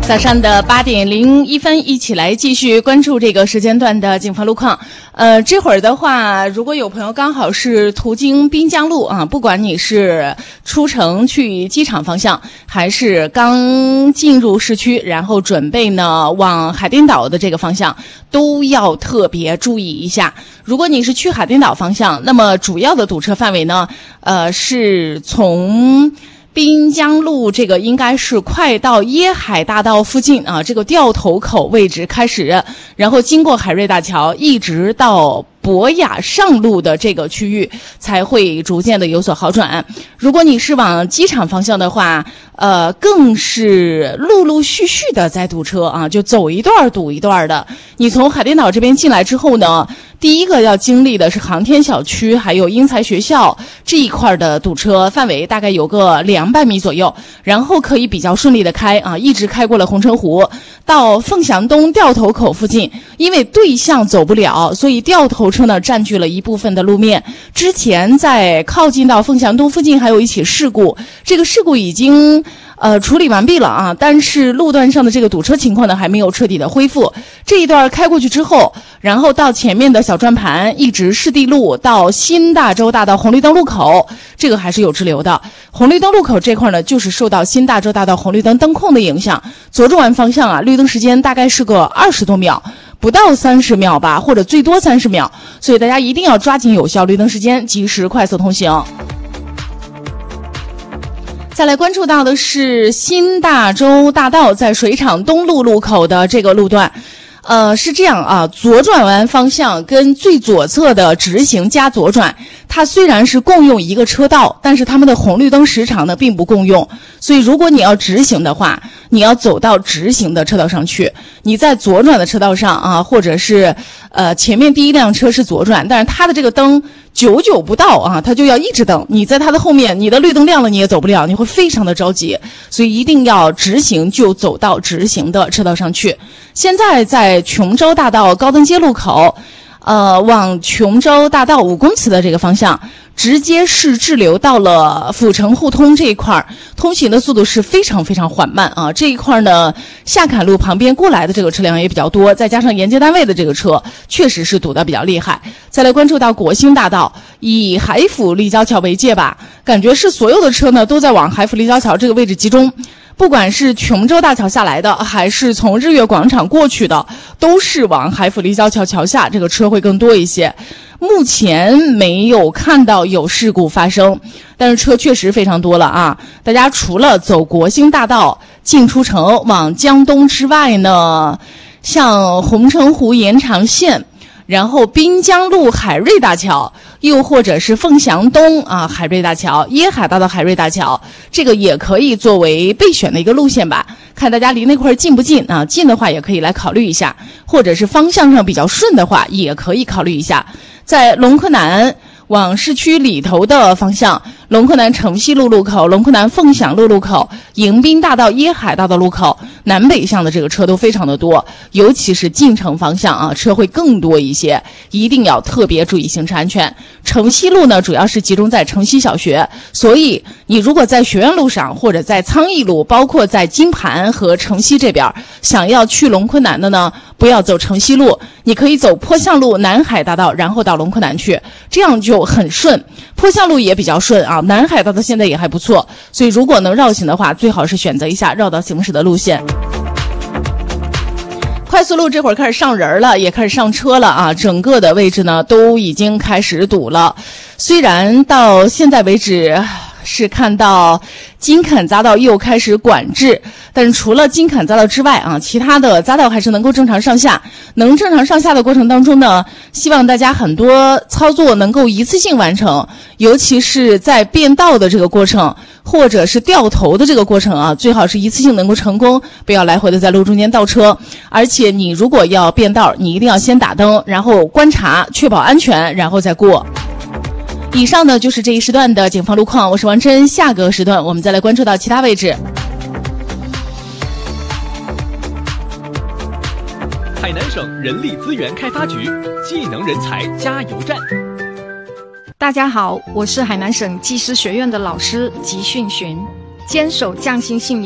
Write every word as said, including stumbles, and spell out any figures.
早上的八点零一分，一起来继续关注这个时间段的警方路况。呃，这会儿的话，如果有朋友刚好是途经滨江路啊，不管你是出城去机场方向，还是刚进入市区，然后准备呢往海淀岛的这个方向，都要特别注意一下。如果你是去海淀岛方向，那么主要的堵车范围呢，呃，是从滨江路这个应该是快到椰海大道附近啊，这个掉头口位置开始，然后经过海瑞大桥，一直到博雅上路的这个区域才会逐渐的有所好转。如果你是往机场方向的话，呃，更是陆陆续续的在堵车啊，就走一段堵一段的。你从海淀岛这边进来之后呢，第一个要经历的是航天小区还有英才学校这一块的堵车范围大概有个两百米左右，然后可以比较顺利的开啊，一直开过了红尘湖到凤翔东掉头口附近，因为对向走不了，所以掉头车呢占据了一部分的路面。之前在靠近到凤翔东附近还有一起事故，这个事故已经呃处理完毕了啊，但是路段上的这个堵车情况呢还没有彻底的恢复。这一段开过去之后，然后到前面的小转盘，一直市地路到新大洲大道红绿灯路口，这个还是有滞留的。红绿灯路口这块呢，就是受到新大洲大道红绿灯灯控的影响，左转弯方向啊，绿灯时间大概是个二十多秒。不到三十秒吧，或者最多三十秒，所以大家一定要抓紧有效绿灯时间，及时快速通行。再来关注到的是新大洲大道在水厂东路路口的这个路段。呃，是这样啊，左转弯方向跟最左侧的直行加左转，它虽然是共用一个车道，但是它们的红绿灯时长呢并不共用，所以如果你要直行的话，你要走到直行的车道上去，你在左转的车道上啊，或者是呃前面第一辆车是左转，但是它的这个灯久久不到啊，它就要一直等，你在它的后面，你的绿灯亮了你也走不了，你会非常的着急，所以一定要直行就走到直行的车道上去。现在在琼州大道高登街路口，呃，往琼州大道五公祠的这个方向，直接是滞留到了阜成互通这一块，通行的速度是非常非常缓慢啊。这一块呢，下坎路旁边过来的这个车辆也比较多，再加上沿街单位的这个车，确实是堵得比较厉害。再来关注到国兴大道，以海府立交桥为界吧，感觉是所有的车呢都在往海府立交桥这个位置集中。不管是琼州大桥下来的，还是从日月广场过去的，都是往海府立交桥桥下，这个车会更多一些。目前没有看到有事故发生，但是车确实非常多了啊！大家除了走国兴大道进出城往江东之外呢，像红尘湖延长线，然后滨江路海瑞大桥，又或者是凤翔东啊海瑞大桥、椰海大道海瑞大桥，这个也可以作为备选的一个路线吧。看大家离那块近不近啊？近的话也可以来考虑一下，或者是方向上比较顺的话，也可以考虑一下。在龙科南往市区里头的方向，龙科南城西路路口、龙科南凤翔路路口、迎宾大道椰海大道路口，南北向的这个车都非常的多，尤其是进城方向啊，车会更多一些，一定要特别注意行车安全。城西路呢，主要是集中在城西小学，所以你如果在学院路上，或者在苍义路，包括在金盘和城西这边，想要去龙科南的呢，不要走城西路，你可以走坡巷路南海大道，然后到龙科南去，这样就很顺。坡巷路也比较顺啊，南海大道现在也还不错，所以如果能绕行的话，最好是选择一下绕道行驶的路线。快速路这会儿开始上人了，也开始上车了啊！整个的位置呢都已经开始堵了。虽然到现在为止是看到金坎匝道又开始管制，但是除了金坎匝道之外啊，其他的匝道还是能够正常上下。能正常上下的过程当中呢，希望大家很多操作能够一次性完成，尤其是在变道的这个过程，或者是掉头的这个过程啊，最好是一次性能够成功，不要来回的在路中间倒车。而且你如果要变道，你一定要先打灯，然后观察，确保安全，然后再过。以上呢就是这一时段的警方路况，我是王真，下个时段我们再来关注到其他位置。 海南省人力资源开发局技能人才加油站。 大家好，我是海南省技师学院的老师吉训群，坚守匠心信仰。